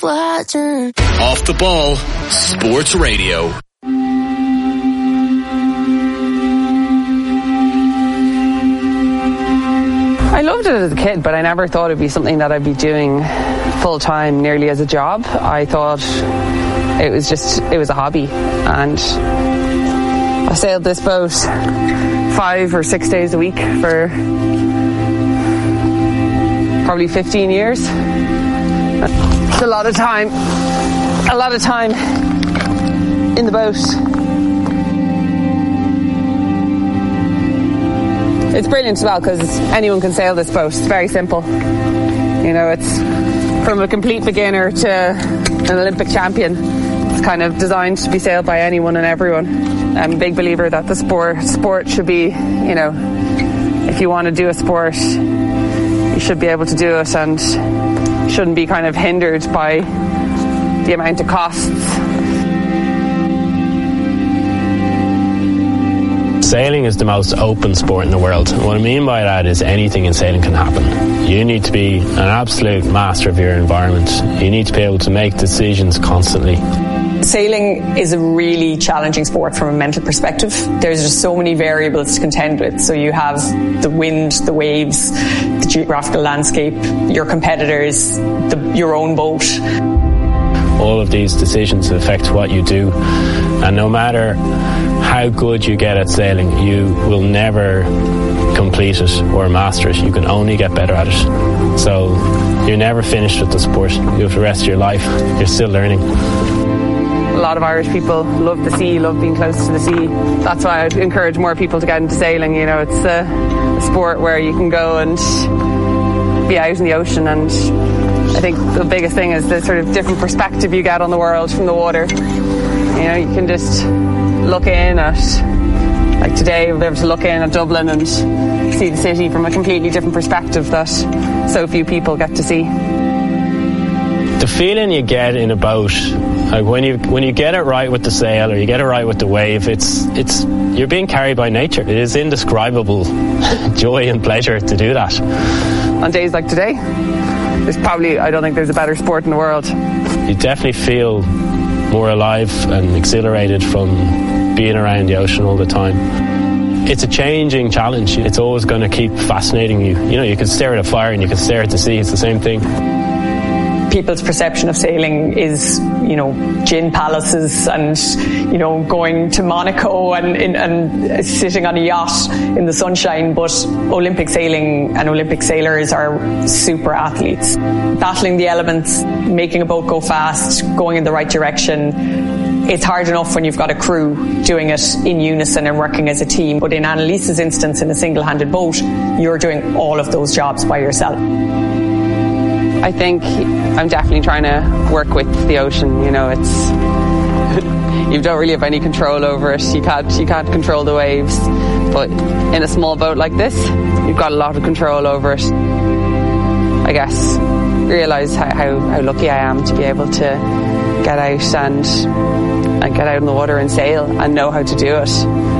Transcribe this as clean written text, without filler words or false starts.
watching. Off the Ball Sports Radio. I loved it as a kid, but I never thought it'd be something that I'd be doing full time, nearly as a job. I thought it was a hobby, and I sailed this boat 5 or 6 days a week for probably 15 years. It's a lot of time in the boat. It's brilliant as well because anyone can sail this boat. It's very simple. You know, it's from a complete beginner to an Olympic champion. It's kind of designed to be sailed by anyone and everyone. I'm a big believer that the sport should be, you know, if you want to do a sport, you should be able to do it and shouldn't be kind of hindered by the amount of costs. Sailing is the most open sport in the world. And what I mean by that is anything in sailing can happen. You need to be an absolute master of your environment. You need to be able to make decisions constantly. Sailing is a really challenging sport from a mental perspective. There's just so many variables to contend with. So you have the wind, the waves, the geographical landscape, your competitors, your own boat. All of these decisions affect what you do, and no matter how good you get at sailing, you will never complete it or master it. You can only get better at it. So you're never finished with the sport. You have the rest of your life. You're still learning. A lot of Irish people love the sea, love being close to the sea. That's why I'd encourage more people to get into sailing. You know, it's a sport where you can go and be out in the ocean, and I think the biggest thing is the sort of different perspective you get on the world from the water. You know, you can just look in at, like today, we'll be able to look in at Dublin and see the city from a completely different perspective that so few people get to see. The feeling you get in a boat, like when you get it right with the sail or you get it right with the wave, it's you're being carried by nature. It is indescribable joy and pleasure to do that. On days like today, I don't think there's a better sport in the world. You definitely feel more alive and exhilarated from being around the ocean all the time. It's a changing challenge. It's always going to keep fascinating you. You know, you can stare at a fire and you can stare at the sea. It's the same thing. People's perception of sailing is, you know, gin palaces and, you know, going to Monaco and sitting on a yacht in the sunshine. But Olympic sailing and Olympic sailors are super athletes. Battling the elements, making a boat go fast, going in the right direction. It's hard enough when you've got a crew doing it in unison and working as a team. But in Annalise's instance, in a single-handed boat, you're doing all of those jobs by yourself. I think I'm definitely trying to work with the ocean. You know, you don't really have any control over it. You can't control the waves, but in a small boat like this, you've got a lot of control over it. I guess realise how lucky I am to be able to get out and get out in the water and sail and know how to do it.